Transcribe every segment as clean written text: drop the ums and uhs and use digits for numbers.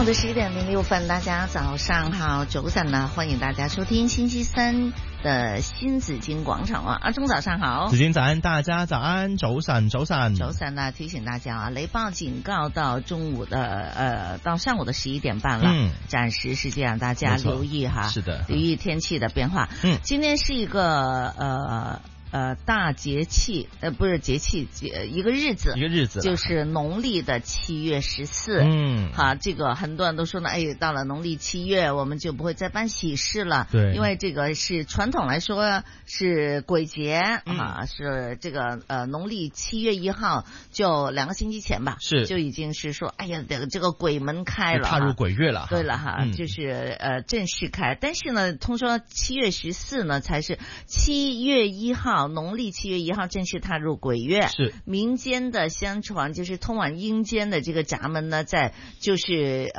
的11:06，大家早上好，早晨呢，欢迎大家收听星期三的新紫金广场啊，阿忠早上好， 紫金早安，大家早安，早晨，早晨， 早晨呢，提醒大家啊，雷暴警告到中午的到上午的11点半了，暂时是这样，大家留意哈， 是的， 留意天气的变化。今天是一个大节气，不是节气，一个日子，就是农历的7月14。好，这个很多人都说呢，哎，到了农历7月，我们就不会再办喜事了。 对， 因为这个是传统来说是鬼节啊，是这个农历7月1号，就2个星期前吧， 是就已经是说，哎呀，这个鬼门开了， 踏入鬼月了。 对了哈，就是正式开。但是呢，通说7月14呢才是7月1号。农历7月1号正式踏入鬼月， 是民间的相传就是通往阴间的这个闸门呢，在就是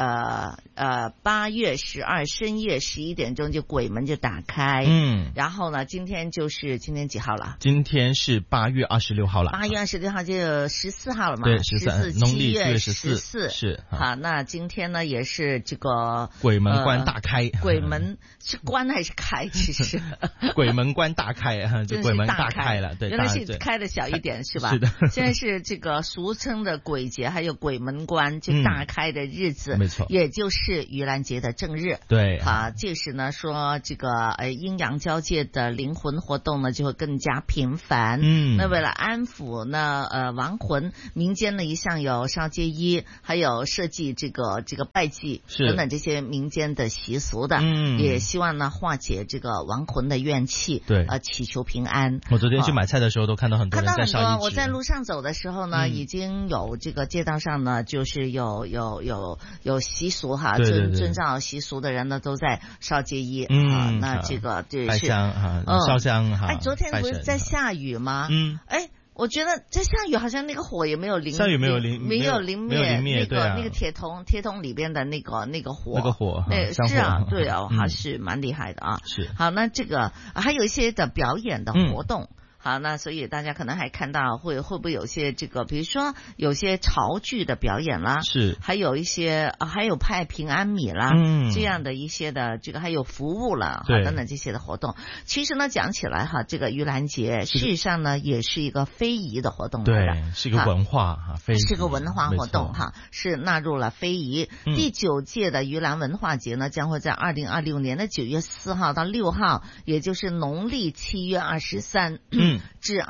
8月12深夜11点钟就鬼门就打开。然后呢，今天几号了？ 今天是8月26号了。 8月26号就14号了嘛？ 对，14，农历7月 14 是。 好，那今天呢也是这个鬼门关大开。 鬼门是关还是开？其实鬼门关大开，就鬼门大开了。对， 原来是开的小一点是吧？ 是的。 现在是这个俗称的鬼节，还有鬼门关就大开的日子， 没错， 也就是盂兰节的正日。 对， 好，届时呢说这个阴阳交界的灵魂活动呢就会更加频繁。那为了安抚呢亡魂，民间呢一向有烧街衣，还有设计这个拜祭等等这些民间的习俗的。也希望呢化解这个亡魂的怨气， 对， 祈求平安。 我昨天去买菜的时候都看到很多人在烧衣纸。 我在路上走的时候呢，已经有这个街道上呢，就是有习俗哈，遵照习俗的人呢都在烧街衣。那这个对拜香烧香哈。 昨天不是在下雨吗？我觉得在下雨好像那个火也没有淋， 下雨没有淋灭，那个铁桶里边的那个火，是啊，对啊，还是蛮厉害的啊。 是。 好，那这个还有一些的表演的活动。好，那所以大家可能还看到会不会有些这个，比如说有些潮剧的表演啦， 是，还有一些还有派平安米啦，这样的一些的这个还有服务了，等等这些的活动。其实呢，讲起来哈，这个盂兰节事实上呢也是一个非遗的活动， 对，是个文化哈， 是个文化活动哈，是纳入了非遗。第9届的盂兰文化节呢，将会在2026年的9月4号到6号，也就是农历7月23。至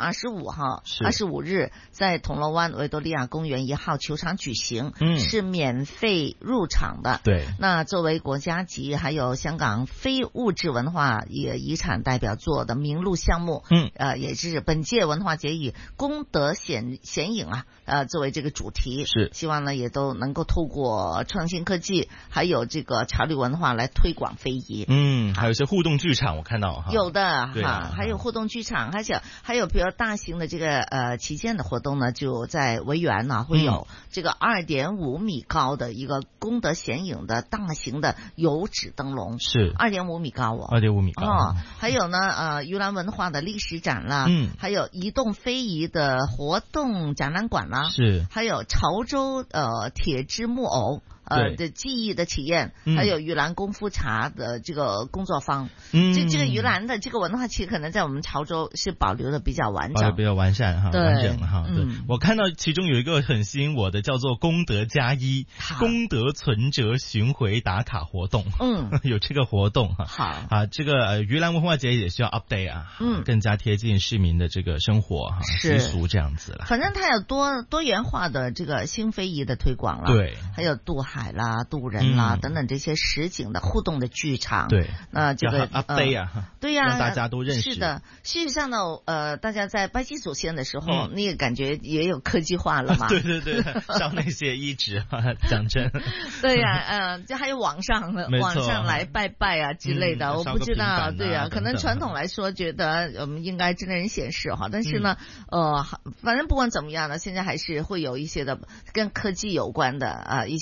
25日，在铜锣湾维多利亚公园1号球场举行，是免费入场的。 对， 那作为国家级还有香港非物质文化遗产代表作的名录项目，也是本届文化节以功德显影作为这个主题， 是希望呢也都能够透过创新科技还有这个潮流文化来推广非遗。 还有一些互动剧场我看到有的哈，还有互动剧场，还有比如大型的这个旗舰的活动呢，就在维园呢会有这个2.5米高的一个功德显影的大型的油纸灯笼， 是 2.5米高 2.5米高还有呢盂兰文化的历史展啦，还有移动非遗的活动展览馆啦， 是还有潮州铁制木偶的技艺的体验，还有盂兰功夫茶的这个工作坊。这个盂兰的这个文化其实可能在我们潮州是保留的比较完整， 比较完善哈，完整哈。 对， 我看到其中有一个很吸引我的，叫做功德加一，功德存折巡回打卡活动。有这个活动哈。好这个盂兰文化节也需要 update 更加贴近市民的这个生活习俗这样子了。 反正它有多元化的这个新非遗的推广了， 对， 还有渡海啦、渡人啦等等这些实景的互动的剧场。 对， 那这个 update 对呀， 让大家都认识。 是的，事实上呢，大家在拜祭祖先的时候，你也感觉也有科技化了嘛？ 对，像那些衣纸讲真。 对呀，这还有网上来拜拜之类的，我不知道，对呀，可能传统来说觉得我们应该真人显示但是呢，反正不管怎么样呢，现在还是会有一些的跟科技有关的一些的活动。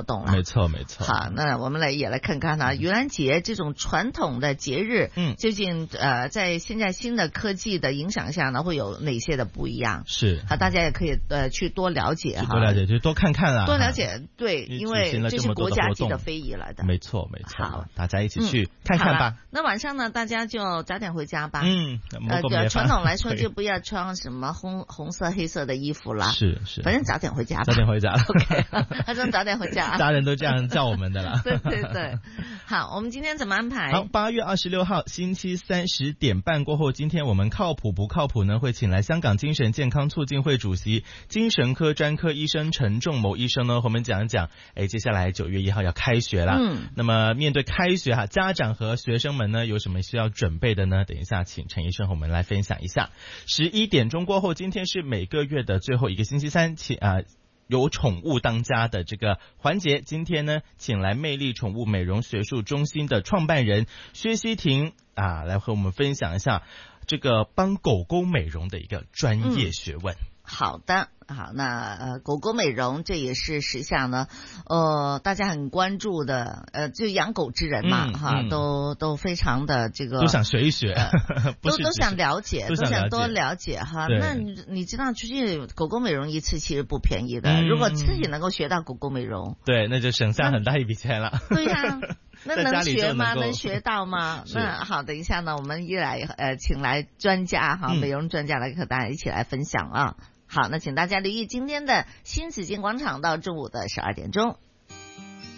动了。 没错没错。 好，那我们也来看看盂兰节这种传统的节日，究竟在现在新的科技的影响下呢，会有哪些的不一样？ 是， 好，大家也可以去多了解哈， 多了解就多看看啊， 多了解，对，因为这是国家级的非遗来的。 没错没错。 好， 大家一起去看看吧。 那晚上呢，大家就早点回家吧。 传统来说就不要穿什么红色黑色的衣服了。 是， 反正早点回家吧。 早点回家。 OK， 他说早点回家。 家人都这样叫我们的了。 对。好，我们今天怎么安排？ 好，8月26号星期三10点半过后，今天我们靠谱不靠谱呢？会请来香港精神健康促进会主席、精神科专科医生陈仲谋医生呢，和我们讲一讲，接下来9月1号要开学了。那么面对开学家长和学生们呢，有什么需要准备的呢？等一下请陈医生和我们来分享一下。11点钟过后，今天是每个月的最后一个星期三，有宠物当家的这个环节，今天呢，请来魅力宠物美容学术中心的创办人薛希婷来和我们分享一下这个帮狗狗美容的一个专业学问。 好的，好，那狗狗美容这也是时下呢，大家很关注的，就养狗之人嘛，都非常的这个都想学一学， 都想了解，都想多了解哈。那你知道，就是狗狗美容一次其实不便宜的，如果自己能够学到狗狗美容， 对，那就省下很大一笔钱了。 对呀。那能学吗？能学到吗？那好，等一下呢，我们请来专家美容专家来和大家一起来分享啊。好，那请大家留意今天的新紫荆广场到中午的12点钟。